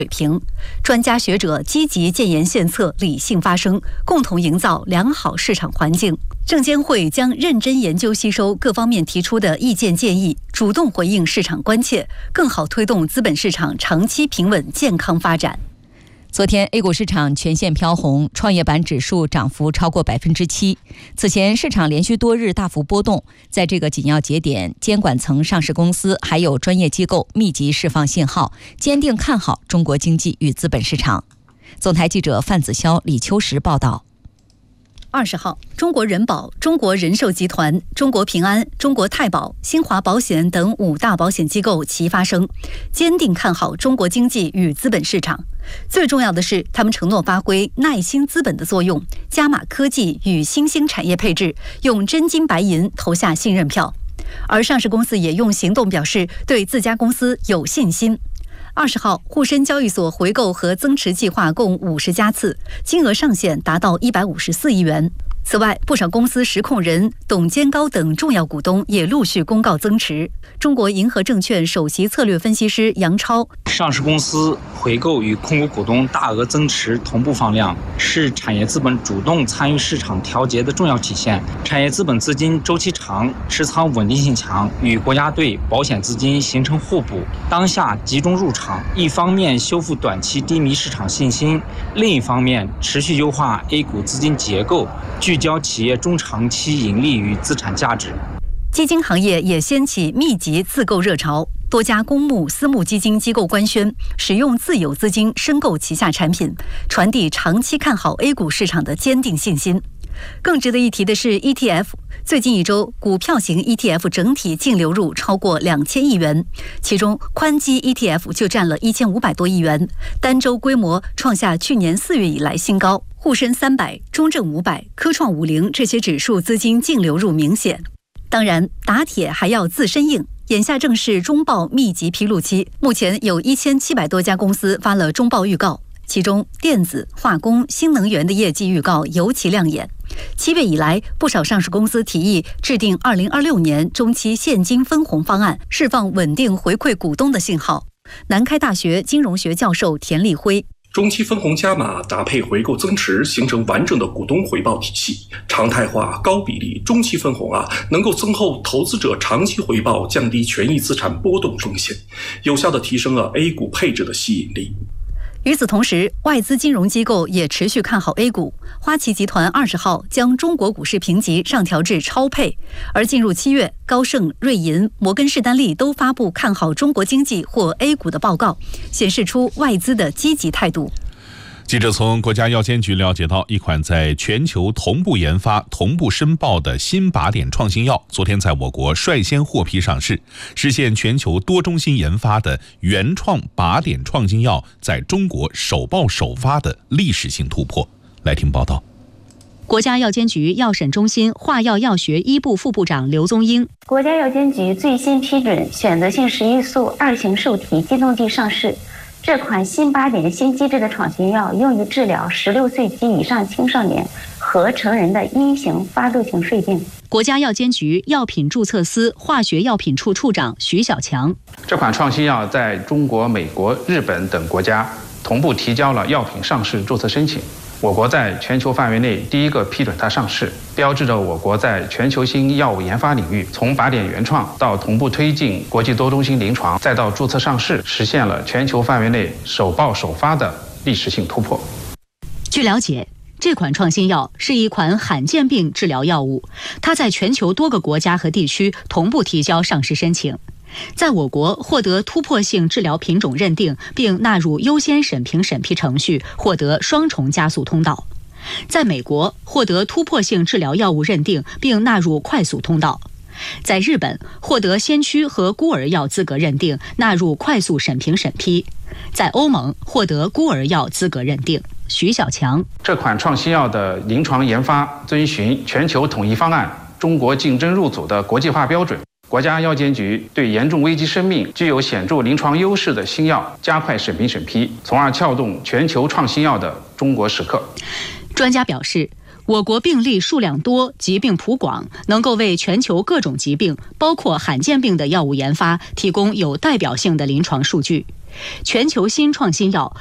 水平。专家学者积极建言献策，理性发声，共同营造良好市场环境。证监会将认真研究吸收各方面提出的意见建议，主动回应市场关切，更好推动资本市场长期平稳健康发展。 昨天 A 股市场全线飘红，创业板指数涨幅超过7%。此前市场连续多日大幅波动，在这个紧要节点，监管层、上市公司还有专业机构密集释放信号，坚定看好中国经济与资本市场。总台记者范子潇、李秋实报道。 20号，中国人保、中国人寿集团、中国平安、中国太保、新华保险等5大保险机构齐发声，坚定看好中国经济与资本市场。最重要的是，他们承诺发挥耐心资本的作用，加码科技与新兴产业配置，用真金白银投下信任票。而上市公司也用行动表示对自家公司有信心。20号，沪深交易所回购和增持计划共50家次，金额上限达到154亿元。此外，不少公司实控人、董监高等重要股东也陆续公告增持。中国银河证券首席策略分析师杨超： 上市公司回购与控股股东大额增持同步放量，是产业资本主动参与市场调节的重要体现。产业资本资金周期长，持仓稳定性强，与国家队保险资金形成互补。当下集中入场，一方面修复短期低迷市场信心，另一方面持续优化 A 股资金结构，聚焦企业中长期盈利与资产价值。 基金行业也掀起密集自购热潮，多家公募、私募基金机构官宣使用自有资金申购旗下产品，传递长期看好 A 股市场的坚定信心。更值得一提的是 ETF， 最近一周股票型 ETF 整体净流入超过2000亿元，其中宽基 ETF 就占了1500多亿元，单周规模创下去年4月以来新高。沪深300、中证500、科创50这些指数资金净流入明显。当然，打铁还要自身硬，眼下正是中报密集披露期，目前有1700多家公司发了中报预告，其中电子、化工、新能源的业绩预告尤其亮眼。7月以来，不少上市公司提议制定2026年中期现金分红方案，释放稳定回馈股东的信号。南开大学金融学教授田立辉： 中期分红加码搭配回购增持，形成完整的股东回报体系。常态化、高比例中期分红能够增厚投资者长期回报，降低权益资产波动风险，有效地提升了 A 股配置的吸引力。 与此同时，外资金融机构也持续看好 A 股。花旗集团20号将中国股市评级上调至超配，而进入7月，高盛、瑞银、摩根士丹利都发布看好中国经济或 A 股的报告，显示出外资的积极态度。 记者从国家药监局了解到，一款在全球同步研发、同步申报的新靶点创新药，昨天在我国率先获批上市，实现全球多中心研发的原创靶点创新药在中国首报首发的历史性突破。来听报道。 国家药监局药审中心化药药学一部副部长刘宗英： 国家药监局最新批准选择性食欲素2型受体激动剂上市。这款新靶点新机制的创新药用于治疗16岁及以上青少年和成人的一型发作性睡病。 国家药监局药品注册司化学药品处处长徐小强： 这款创新药在中国、美国、日本等国家同步提交了药品上市注册申请。我国在全球范围内第一个批准它上市，标志着我国在全球性药物研发领域，从靶点原创到同步推进国际多中心临床，再到注册上市，实现了全球范围内首报首发的历史性突破。 据了解，这款创新药是一款罕见病治疗药物，它在全球多个国家和地区同步提交上市申请。在我国获得突破性治疗品种认定，并纳入优先审评审批程序，获得双重加速通道；在美国获得突破性治疗药物认定，并纳入快速通道；在日本获得先驱和孤儿药资格认定，纳入快速审评审批；在欧盟获得孤儿药资格认定。徐小强： 这款创新药的临床研发遵循全球统一方案、中国竞争入组的国际化标准。国家药监局对严重危及生命、具有显著临床优势的新药加快审评审批，从而撬动全球创新药的中国时刻。 专家表示，我国病例数量多、疾病谱广，能够为全球各种疾病，包括罕见病的药物研发提供有代表性的临床数据。 全球新创新药